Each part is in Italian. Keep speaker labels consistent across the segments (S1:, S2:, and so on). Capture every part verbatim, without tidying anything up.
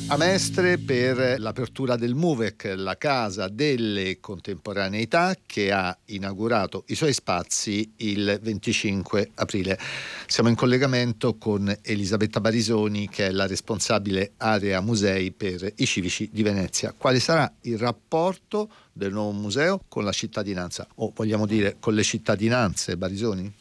S1: a Mestre per l'apertura del MUVEC, la Casa delle Contemporaneità, che ha inaugurato i suoi spazi il venticinque aprile. Siamo in collegamento con Elisabetta Barisoni, che è la responsabile area musei per i civici di Venezia. Quale sarà il rapporto del nuovo museo con la cittadinanza, o vogliamo dire con le cittadinanze, Barisoni?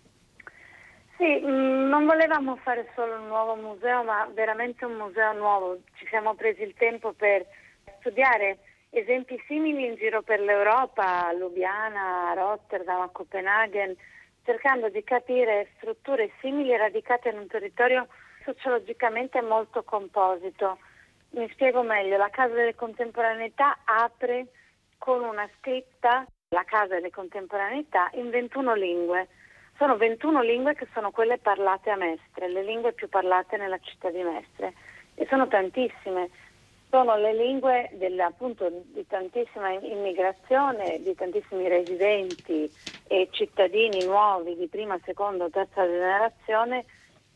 S2: Sì, mh, non volevamo fare solo un nuovo museo, ma veramente un museo nuovo. Ci siamo presi il tempo per studiare esempi simili in giro per l'Europa, a Lubiana, a Rotterdam, a Copenaghen, cercando di capire strutture simili radicate in un territorio sociologicamente molto composito. Mi spiego meglio: la Casa delle Contemporaneità apre con una scritta, la Casa delle Contemporaneità, in ventuno lingue. Sono ventuno lingue che sono quelle parlate a Mestre, le lingue più parlate nella città di Mestre, e sono tantissime. Sono le lingue del, appunto, di tantissima immigrazione, di tantissimi residenti e cittadini nuovi di prima, seconda o terza generazione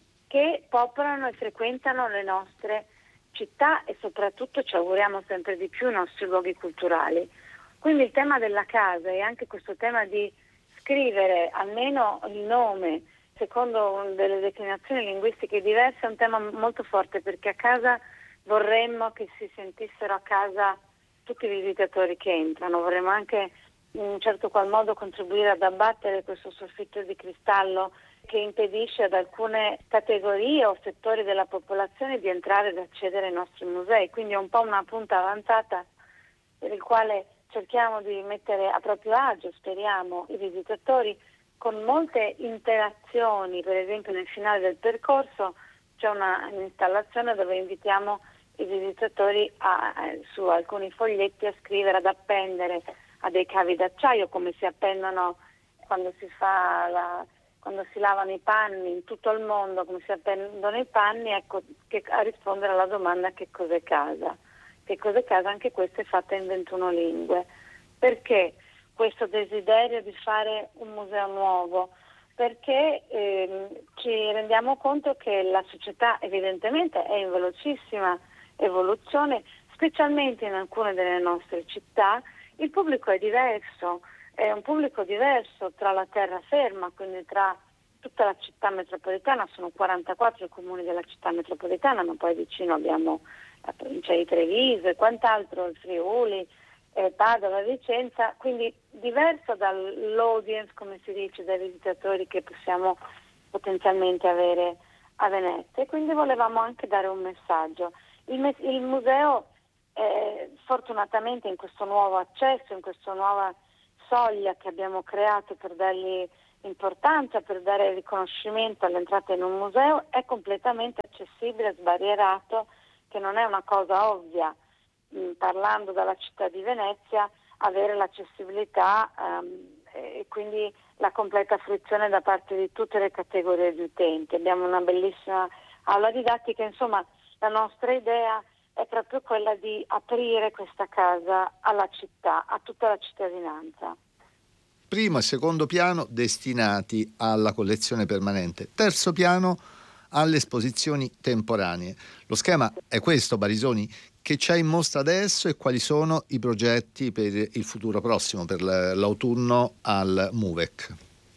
S2: che popolano e frequentano le nostre città e soprattutto, ci auguriamo sempre di più, i nostri luoghi culturali. Quindi il tema della casa e anche questo tema di scrivere almeno il nome secondo delle declinazioni linguistiche diverse è un tema molto forte, perché a casa vorremmo che si sentissero a casa tutti i visitatori che entrano. Vorremmo anche in un certo qual modo contribuire ad abbattere questo soffitto di cristallo che impedisce ad alcune categorie o settori della popolazione di entrare ed accedere ai nostri musei. Quindi è un po' una punta avanzata per il quale cerchiamo di mettere a proprio agio, speriamo, i visitatori con molte interazioni. Per esempio nel finale del percorso c'è una, un'installazione dove invitiamo i visitatori a, su alcuni foglietti a scrivere, ad appendere a dei cavi d'acciaio, come si appendono quando si fa la, quando si lavano i panni in tutto il mondo, come si appendono i panni, ecco, che, a rispondere alla domanda che cos'è casa. Che cos'è casa? Anche questa è fatta in ventuno lingue. Perché questo desiderio di fare un museo nuovo? Perché ehm, ci rendiamo conto che la società evidentemente è in velocissima evoluzione, specialmente in alcune delle nostre città. Il pubblico è diverso, è un pubblico diverso tra la terraferma, quindi tra tutta la città metropolitana. Sono quarantaquattro i comuni della città metropolitana, ma poi vicino abbiamo la provincia di Treviso e quant'altro, il Friuli, eh, Padova, Vicenza, quindi diverso dall'audience, come si dice, dai visitatori che possiamo potenzialmente avere a Venezia. E quindi volevamo anche dare un messaggio. Il, mes- il museo eh, fortunatamente in questo nuovo accesso, in questa nuova soglia che abbiamo creato per dargli importanza, per dare riconoscimento all'entrata in un museo, è completamente accessibile, sbarrierato, che non è una cosa ovvia, mh, parlando dalla città di Venezia, avere l'accessibilità um, e quindi la completa fruizione da parte di tutte le categorie di utenti. Abbiamo una bellissima aula didattica, insomma la nostra idea è proprio quella di aprire questa casa alla città, a tutta la cittadinanza.
S1: Primo e secondo piano destinati alla collezione permanente, terzo piano alle esposizioni temporanee. Lo schema è questo, Barisoni. Che c'è in mostra adesso e quali sono i progetti per il futuro prossimo, per l'autunno al MUVEC?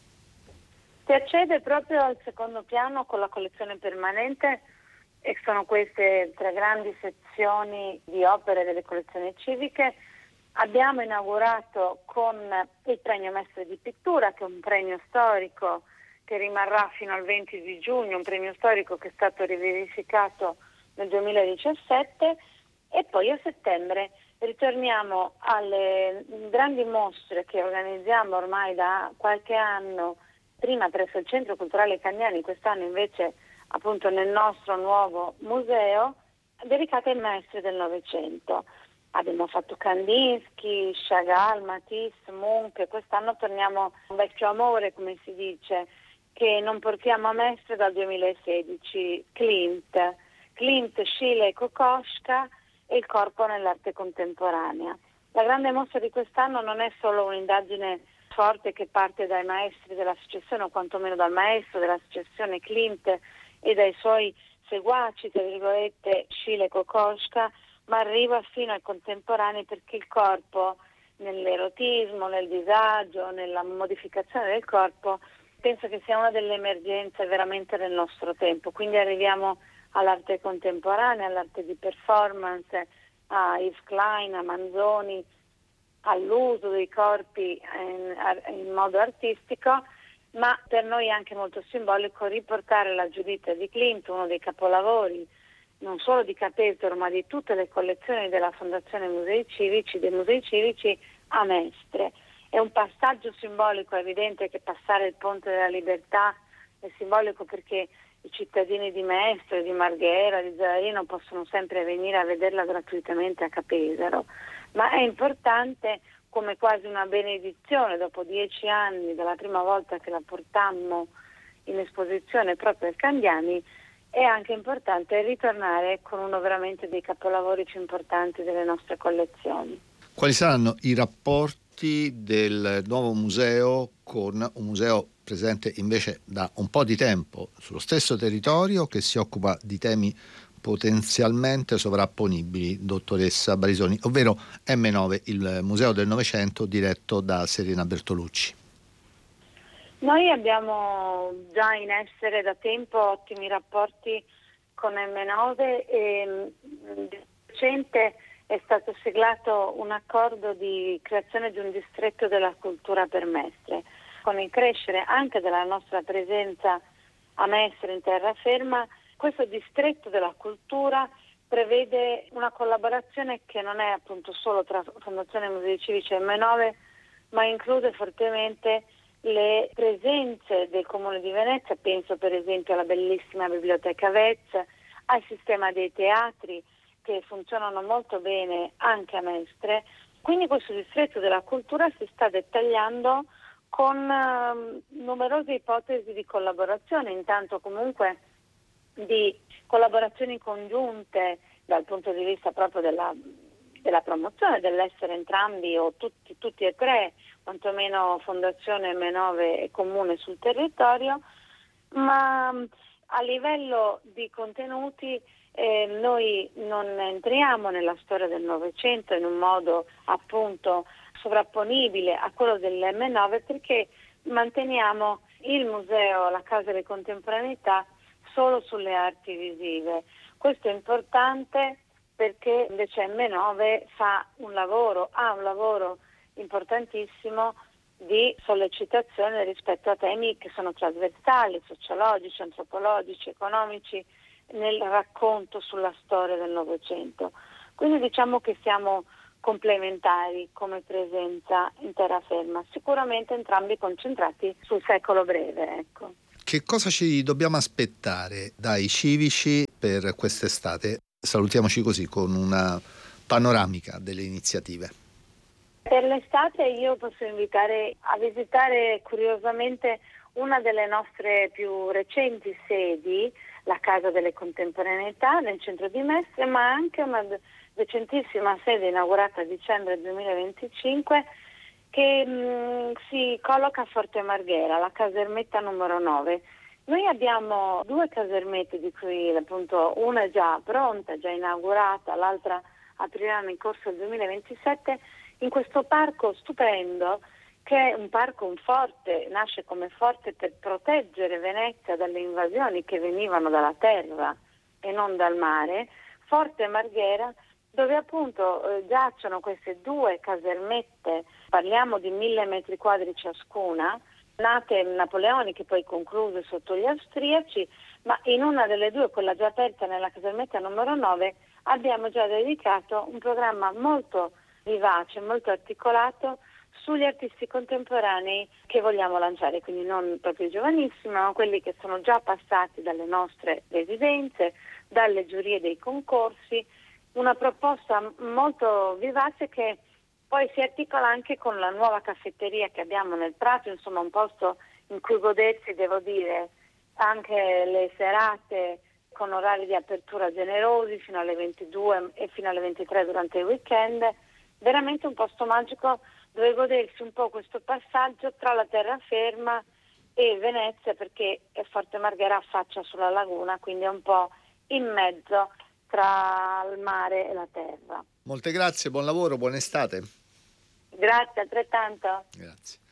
S2: Si accede proprio al secondo piano con la collezione permanente, e sono queste tre grandi sezioni di opere delle collezioni civiche. Abbiamo inaugurato con il premio Mestre di Pittura, che è un premio storico che rimarrà fino al venti di giugno, un premio storico che è stato riverificato nel duemiladiciassette, e poi a settembre ritorniamo alle grandi mostre che organizziamo ormai da qualche anno, prima presso il Centro Culturale Cagnani, quest'anno invece appunto nel nostro nuovo museo, dedicate ai maestri del Novecento. Abbiamo fatto Kandinsky, Chagall, Matisse, Munch, quest'anno torniamo a un vecchio amore, come si dice, che non portiamo a Mestre dal duemilasedici, Klimt. Klimt, Schiele e Kokoschka e il corpo nell'arte contemporanea. La grande mostra di quest'anno non è solo un'indagine forte che parte dai maestri dell'associazione, o quantomeno dal maestro dell'associazione Klimt e dai suoi seguaci, tra virgolette, Sciля e Kokoschka, ma arriva fino ai contemporanei, perché il corpo, nell'erotismo, nel disagio, nella modificazione del corpo, penso che sia una delle emergenze veramente del nostro tempo. Quindi arriviamo all'arte contemporanea, all'arte di performance, a Yves Klein, a Manzoni, all'uso dei corpi in, in modo artistico, ma per noi è anche molto simbolico riportare la Giuditta di Klimt, uno dei capolavori non solo di Capetor ma di tutte le collezioni della Fondazione Musei Civici, dei Musei Civici, a Mestre. È un passaggio simbolico, è evidente che passare il Ponte della Libertà è simbolico perché i cittadini di Mestre, di Marghera, di Zarino possono sempre venire a vederla gratuitamente a Capesaro, ma è importante, come quasi una benedizione, dopo dieci anni dalla prima volta che la portammo in esposizione proprio al Candiani, è anche importante ritornare con uno veramente dei capolavori più importanti delle nostre collezioni.
S1: Quali saranno i rapporti del nuovo museo con un museo presente invece da un po' di tempo sullo stesso territorio, che si occupa di temi potenzialmente sovrapponibili, dottoressa Barisoni, ovvero emme nove, il Museo del Novecento diretto da Serena Bertolucci?
S2: Noi abbiamo già in essere da tempo ottimi rapporti con emme nove e di recente è stato siglato un accordo di creazione di un distretto della cultura per Mestre. Con il crescere anche della nostra presenza a Mestre in terraferma, questo distretto della cultura prevede una collaborazione che non è appunto solo tra Fondazione Musei Civici e emme nove, ma include fortemente le presenze del Comune di Venezia. Penso per esempio alla bellissima Biblioteca Vezz, al sistema dei teatri che funzionano molto bene anche a Mestre. Quindi questo distretto della cultura si sta dettagliando con uh, numerose ipotesi di collaborazione, intanto comunque di collaborazioni congiunte dal punto di vista proprio della, della promozione, dell'essere entrambi o tutti, tutti e tre, quantomeno Fondazione emme nove e Comune sul territorio, ma a livello di contenuti eh, noi non entriamo nella storia del Novecento in un modo appunto sovrapponibile a quello dell'emme nove, perché manteniamo il museo, la Casa delle Contemporaneità, solo sulle arti visive. Questo è importante perché invece emme nove fa un lavoro, ha un lavoro importantissimo di sollecitazione rispetto a temi che sono trasversali, sociologici, antropologici, economici, nel racconto sulla storia del Novecento. Quindi diciamo che siamo complementari come presenza in terraferma, sicuramente entrambi concentrati sul secolo breve, ecco.
S1: Che cosa ci dobbiamo aspettare dai civici per quest'estate? Salutiamoci così con una panoramica delle iniziative.
S2: Per l'estate io posso invitare a visitare curiosamente una delle nostre più recenti sedi, la Casa delle Contemporaneità nel centro di Mestre, ma anche una recentissima sede inaugurata a dicembre duemilaventicinque che mh, si colloca a Forte Marghera, la casermetta numero nove. Noi abbiamo due casermette di cui appunto una è già pronta, già inaugurata, l'altra aprirà nel corso del duemilaventisette, in questo parco stupendo che è un parco, un forte, nasce come forte per proteggere Venezia dalle invasioni che venivano dalla terra e non dal mare, Forte Marghera, dove appunto eh, giacciono queste due casermette, parliamo di mille metri quadri ciascuna, nate napoleoniche, poi concluse sotto gli austriaci, ma in una delle due, quella già aperta nella casermetta numero nove, abbiamo già dedicato un programma molto vivace, molto articolato sugli artisti contemporanei che vogliamo lanciare, quindi non proprio giovanissimi, ma quelli che sono già passati dalle nostre residenze, dalle giurie dei concorsi, una proposta molto vivace che poi si articola anche con la nuova caffetteria che abbiamo nel Prato, insomma un posto in cui godersi, devo dire, anche le serate con orari di apertura generosi fino alle ventidue e fino alle ventitré durante il weekend, veramente un posto magico dove godersi un po' questo passaggio tra la terraferma e Venezia, perché Forte Marghera affaccia sulla laguna, quindi è un po' in mezzo tra il mare e la terra.
S1: Molte grazie, buon lavoro, buona estate.
S2: Grazie, altrettanto.
S1: Grazie.